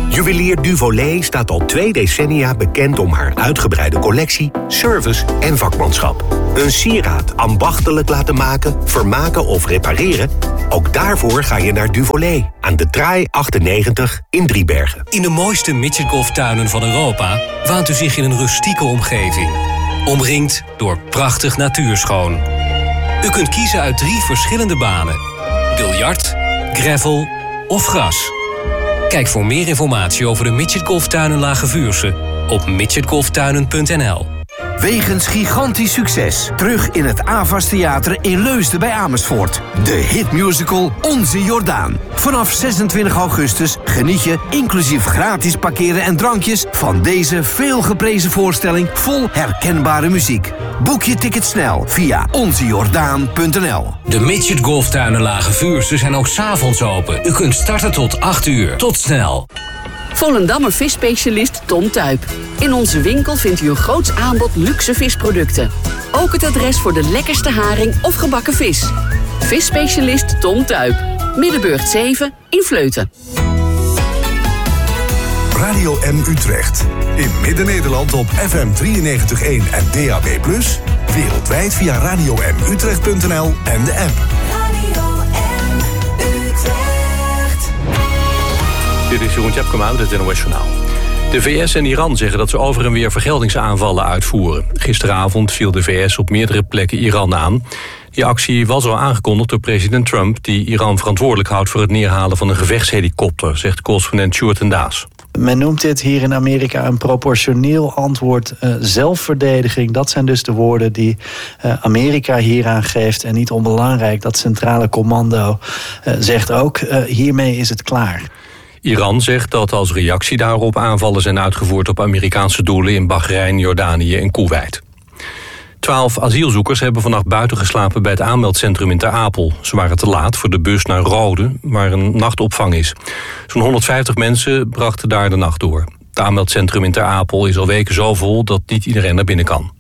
Juwelier Duvolet staat al 2 decennia bekend om haar uitgebreide collectie, service en vakmanschap. Een sieraad ambachtelijk laten maken, vermaken of repareren? Ook daarvoor ga je naar Duvolet aan de Traai 98 in Driebergen. In de mooiste midgetgolftuinen van Europa waant u zich in een rustieke omgeving. Omringd door prachtig natuurschoon. U kunt kiezen uit 3 verschillende banen. Biljart, gravel of gras. Kijk voor meer informatie over de midgetgolftuinen Lage Vuursche op midgetgolftuinen.nl. Wegens gigantisch succes. Terug in het Avas Theater in Leusden bij Amersfoort. De hitmusical Onze Jordaan. Vanaf 26 augustus geniet je, inclusief gratis parkeren en drankjes, van deze veelgeprezen voorstelling vol herkenbare muziek. Boek je ticket snel via onzejordaan.nl. De midgetgolftuinen Lage Vuursche zijn ook 's avonds open. U kunt starten tot 8 uur. Tot snel. Volendammer visspecialist Tom Tuyp. In onze winkel vindt u een groots aanbod luxe visproducten. Ook het adres voor de lekkerste haring of gebakken vis. Visspecialist Tom Tuyp. Middenburg 7 in Vleuten. Radio M Utrecht. In Midden-Nederland op FM 93.1 en DAB+. Wereldwijd via radiomutrecht.nl en de app. Radio M Utrecht. Dit is Jeroen Tjepkema met het NOS Journaal. De VS en Iran zeggen dat ze over en weer vergeldingsaanvallen uitvoeren. Gisteravond viel de VS op meerdere plekken Iran aan. Die actie was al aangekondigd door president Trump, die Iran verantwoordelijk houdt voor het neerhalen van een gevechtshelikopter, zegt correspondent Sjoerd en Daas. Men noemt dit hier in Amerika een proportioneel antwoord, zelfverdediging. Dat zijn dus de woorden die Amerika hieraan geeft. En niet onbelangrijk, dat centrale commando zegt ook, hiermee is het klaar. Iran zegt dat als reactie daarop aanvallen zijn uitgevoerd op Amerikaanse doelen in Bahrein, Jordanië en Koeweit. 12 asielzoekers hebben vannacht buiten geslapen bij het aanmeldcentrum in Ter Apel. Ze waren te laat voor de bus naar Rode, waar een nachtopvang is. Zo'n 150 mensen brachten daar de nacht door. Het aanmeldcentrum in Ter Apel is al weken zo vol dat niet iedereen naar binnen kan.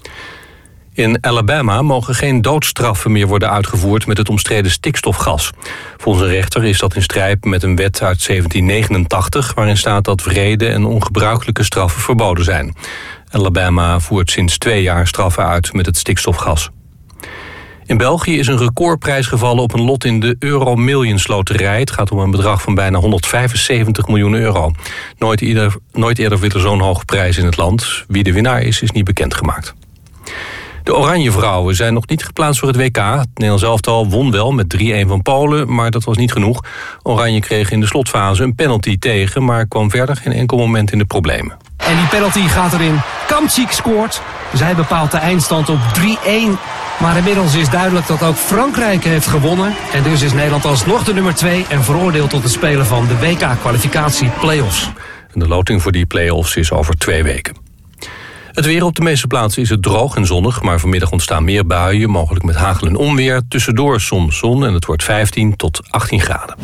In Alabama mogen geen doodstraffen meer worden uitgevoerd met het omstreden stikstofgas. Volgens een rechter is dat in strijd met een wet uit 1789... waarin staat dat wrede en ongebruikelijke straffen verboden zijn. Alabama voert sinds 2 jaar straffen uit met het stikstofgas. In België is een recordprijs gevallen op een lot in de Euro Millions loterij. Het gaat om een bedrag van bijna 175 miljoen euro. Nooit eerder viel er zo'n hoge prijs in het land. Wie de winnaar is niet bekendgemaakt. De Oranje Vrouwen zijn nog niet geplaatst voor het WK. Het Nederlands elftal won wel met 3-1 van Polen, maar dat was niet genoeg. Oranje kreeg in de slotfase een penalty tegen, maar kwam verder geen enkel moment in de problemen. En die penalty gaat erin. Kamczyk scoort. Zij bepaalt de eindstand op 3-1. Maar inmiddels is duidelijk dat ook Frankrijk heeft gewonnen. En dus is Nederland alsnog de nummer 2 en veroordeeld tot het spelen van de WK-kwalificatie-playoffs. En de loting voor die playoffs is over 2 weken. Het weer op de meeste plaatsen is het droog en zonnig, maar vanmiddag ontstaan meer buien, mogelijk met hagel en onweer. Tussendoor soms zon en het wordt 15 tot 18 graden.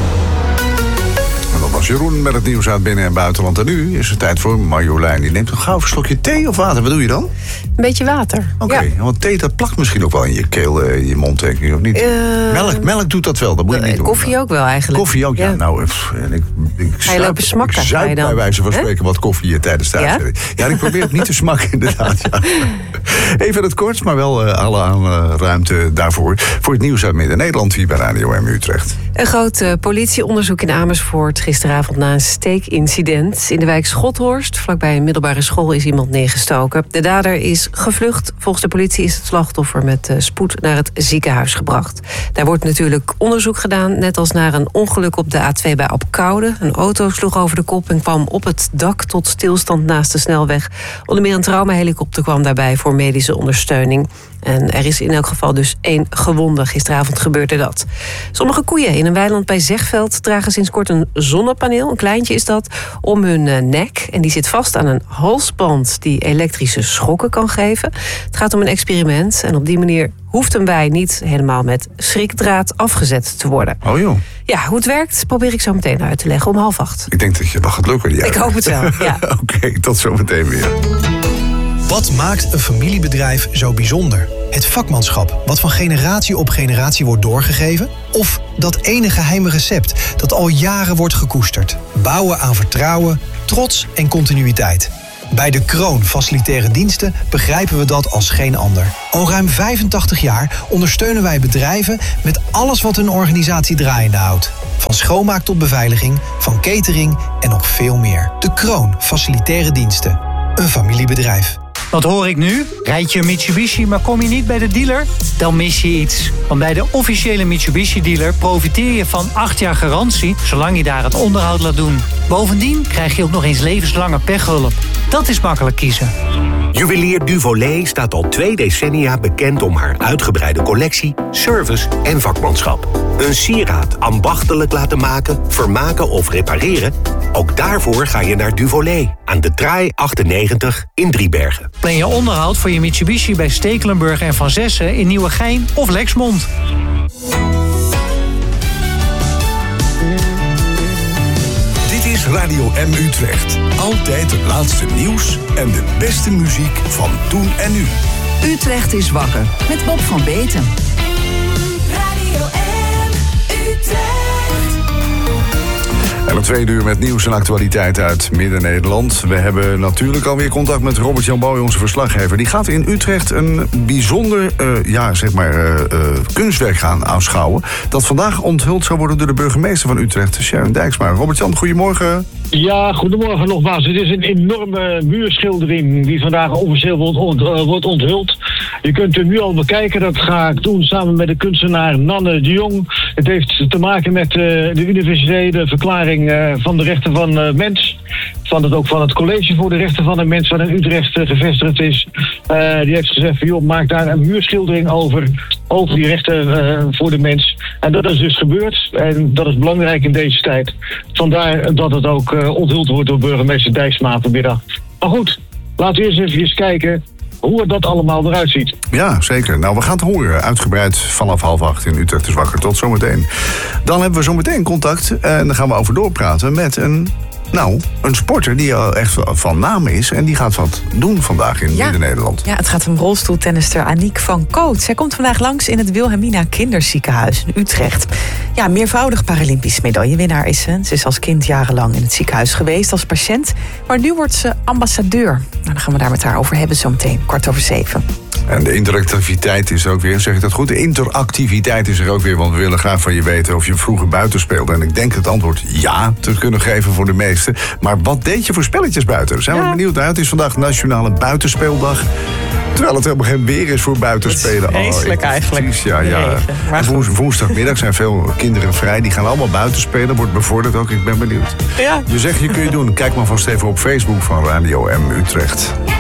Dat was Jeroen met het nieuws uit binnen- en buitenland. En nu is het tijd voor Marjolein. Die neemt een gauw slokje thee of water. Wat doe je dan? Een beetje water. Oké, ja. Want thee dat plakt misschien ook wel in je keel, in je mond, denk ik, of niet? Melk doet dat wel, dat moet je niet doen. Koffie ook wel eigenlijk. Koffie ook, ja. Nou, ik Ga je lopen smakken? zuip bij wijze van spreken wat koffie tijdens de uitzending. Ja, ik probeer het niet te smakken, inderdaad. Ja. Even het kort, maar wel alle ruimte daarvoor. Voor het nieuws uit Midden-Nederland hier bij Radio M Utrecht. Een groot politieonderzoek in Amersfoort gisteravond na een steekincident. In de wijk Schothorst, vlakbij een middelbare school, is iemand neergestoken. De dader is gevlucht. Volgens de politie is het slachtoffer met spoed naar het ziekenhuis gebracht. Daar wordt natuurlijk onderzoek gedaan, net als naar een ongeluk op de A2 bij Apkoude. Een auto sloeg over de kop en kwam op het dak tot stilstand naast de snelweg. Onder meer een traumahelikopter kwam daarbij voor medische ondersteuning. En er is in elk geval dus 1 gewonde. Gisteravond gebeurde dat. Sommige koeien in een weiland bij Zegveld dragen sinds kort een zonnepaneel. Een kleintje is dat, om hun nek. En die zit vast aan een halsband die elektrische schokken kan geven. Het gaat om een experiment. En op die manier hoeft een wei niet helemaal met schrikdraad afgezet te worden. Oh joh. Ja, hoe het werkt probeer ik zo meteen uit te leggen om 7:30. Ik denk dat je dat gaat lukken. Ik hoop het wel, ja. Oké, tot zometeen weer. Wat maakt een familiebedrijf zo bijzonder? Het vakmanschap wat van generatie op generatie wordt doorgegeven? Of dat ene geheime recept dat al jaren wordt gekoesterd? Bouwen aan vertrouwen, trots en continuïteit. Bij De Kroon Facilitaire Diensten begrijpen we dat als geen ander. Al ruim 85 jaar ondersteunen wij bedrijven met alles wat hun organisatie draaiende houdt. Van schoonmaak tot beveiliging, van catering en nog veel meer. De Kroon Facilitaire Diensten. Een familiebedrijf. Wat hoor ik nu? Rijd je een Mitsubishi, maar kom je niet bij de dealer? Dan mis je iets. Want bij de officiële Mitsubishi-dealer profiteer je van 8 jaar garantie, zolang je daar het onderhoud laat doen. Bovendien krijg je ook nog eens levenslange pechhulp. Dat is makkelijk kiezen. Juwelier Duvolet staat al 2 decennia bekend om haar uitgebreide collectie, service en vakmanschap. Een sieraad ambachtelijk laten maken, vermaken of repareren? Ook daarvoor ga je naar Duvolet aan de Traai 98 in Driebergen. Plan je onderhoud voor je Mitsubishi bij Stekelenburg en Van Zessen in Nieuwegein of Lexmond. Dit is Radio M Utrecht. Altijd het laatste nieuws en de beste muziek van toen en nu. Utrecht is wakker met Bob van Beeten. Radio M Utrecht. En een 2 uur met nieuws en actualiteit uit Midden-Nederland. We hebben natuurlijk alweer contact met Robert-Jan Boy, onze verslaggever. Die gaat in Utrecht een bijzonder kunstwerk gaan aanschouwen. Dat vandaag onthuld zou worden door de burgemeester van Utrecht, Sharon Dijksma. Robert-Jan, goedemorgen. Ja, goedemorgen nogmaals. Het is een enorme muurschildering die vandaag officieel wordt onthuld. Je kunt hem nu al bekijken. Dat ga ik doen samen met de kunstenaar Nanne de Jong. Het heeft te maken met de universele verklaring van de rechten van mens. Van het College voor de Rechten van de Mens, wat in Utrecht gevestigd is. Die heeft gezegd van, joh, maak daar een muurschildering over die rechten voor de mens. En dat is dus gebeurd. En dat is belangrijk in deze tijd. Vandaar dat het ook onthuld wordt door burgemeester Dijksma vanmiddag. Maar goed, laten we eerst even kijken hoe dat allemaal eruit ziet. Ja, zeker. Nou, we gaan het horen. Uitgebreid vanaf 7:30 in Utrecht is wakker. Tot zometeen. Dan hebben we zometeen contact. En dan gaan we over doorpraten met een sporter die echt van naam is. En die gaat wat doen vandaag in Midden-Nederland. Ja, het gaat om rolstoeltennister Aniek van Koot. Zij komt vandaag langs in het Wilhelmina Kinderziekenhuis in Utrecht. Ja, meervoudig Paralympisch medaillewinnaar is ze. Ze is als kind jarenlang in het ziekenhuis geweest als patiënt. Maar nu wordt ze ambassadeur. Nou, dan gaan we daar met haar over hebben zometeen, 7:15. En de interactiviteit is er ook weer, zeg ik dat goed? De interactiviteit is er ook weer, want we willen graag van je weten of je vroeger buiten speelde. En ik denk het antwoord ja te kunnen geven voor de meesten. Maar wat deed je voor spelletjes buiten? Daar zijn we benieuwd naar. Het is vandaag Nationale Buitenspeeldag. Terwijl het helemaal geen weer is voor buitenspelen. Vreselijk eigenlijk. Precies, ja. Woensdagmiddag zijn veel kinderen vrij. Die gaan allemaal buitenspelen. Wordt bevorderd ook. Ik ben benieuwd. Ja. Je zegt, je kun je doen. Kijk maar vast even op Facebook van Radio M Utrecht.